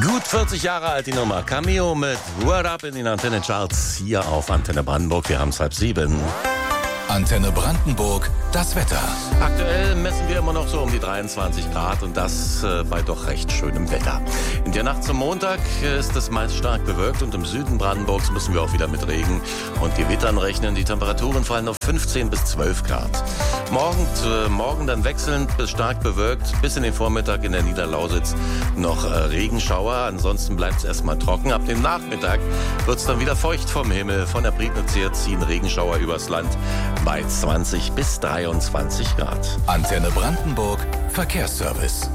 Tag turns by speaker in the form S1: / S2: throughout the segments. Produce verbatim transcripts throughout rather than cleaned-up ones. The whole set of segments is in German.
S1: Gut vierzig Jahre alt die Nummer. Cameo mit Word Up in den Antenne Charts hier auf Antenne Brandenburg. Wir haben es halb sieben.
S2: Antenne Brandenburg, das Wetter.
S1: Aktuell messen wir immer noch so um die dreiundzwanzig Grad und das äh, bei doch recht schönem Wetter. In der Nacht zum Montag ist es meist stark bewölkt und im Süden Brandenburgs müssen wir auch wieder mit Regen und Gewittern rechnen. Die Temperaturen fallen auf fünfzehn bis zwölf Grad. Morgen, äh, morgen dann wechselnd bis stark bewölkt, bis in den Vormittag in der Niederlausitz noch äh, Regenschauer. Ansonsten bleibt es erstmal trocken. Ab dem Nachmittag wird es dann wieder feucht vom Himmel. Von der Prignitz her ziehen Regenschauer übers Land bei zwanzig bis dreiundzwanzig Grad.
S2: Antenne Brandenburg, Verkehrsservice.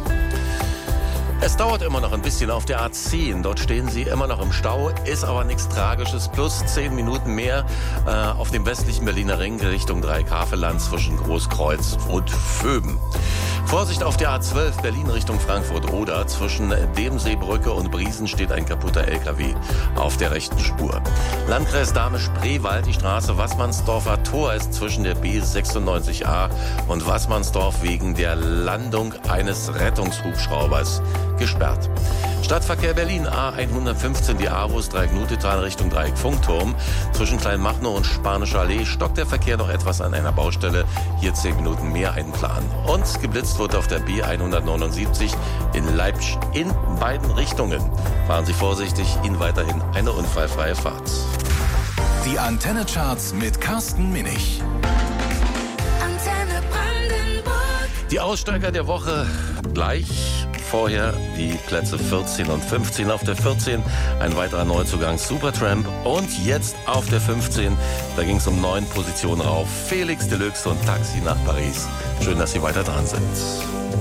S1: Es dauert immer noch ein bisschen auf der A zehn. Dort stehen Sie immer noch im Stau, ist aber nichts Tragisches. Plus zehn Minuten mehr äh, auf dem westlichen Berliner Ring Richtung Dreikafelland zwischen Großkreuz und Vöben. Vorsicht auf der A zwölf Berlin Richtung Frankfurt-Oder. Zwischen Demseebrücke und Briesen steht ein kaputter L K W auf der rechten Spur. Landkreis Dahme-Spreewald, die Straße Wassmannsdorfer Tor ist zwischen der B sechsundneunzig A und Wassmannsdorf wegen der Landung eines Rettungshubschraubers gesperrt. Stadtverkehr Berlin A hundertfünfzehn, die Avus Dreieck Nutetal Richtung Dreieck Funkturm. Zwischen Kleinmachnow und Spanische Allee stockt der Verkehr noch etwas an einer Baustelle. Hier zehn Minuten mehr einplanen. Und geblitzt wird auf der B hundertneunundsiebzig in Leipzig in beiden Richtungen. Fahren Sie vorsichtig, Ihnen weiterhin eine unfallfreie Fahrt.
S2: Die Antenne Charts mit Carsten Minich.
S3: Antenne Brandenburg.
S1: Die Aussteiger der Woche gleich. Vorher die Plätze vierzehn und fünfzehn. Auf der vierzehn ein weiterer Neuzugang Supertramp. Und jetzt auf der fünfzehn, da ging es um neun Positionen rauf. Felix Deluxe und Taxi nach Paris. Schön, dass Sie weiter dran sind.